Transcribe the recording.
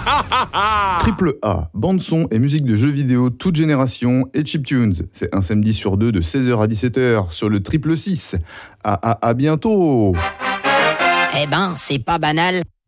Triple A, bande-son et musique de jeux vidéo toute génération et chiptunes. C'est un samedi sur deux de 16h à 17h sur le Triple 6. À bientôt. Eh ben, c'est pas banal.